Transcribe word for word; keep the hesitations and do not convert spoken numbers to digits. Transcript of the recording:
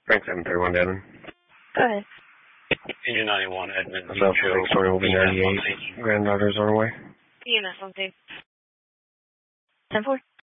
Frank seven thirty-one, Devin. Go ahead. Engine ninety-one, Edmund. About Frank story will be ninety-eight. Granddaughter's on her way. E M S on scene. ten four.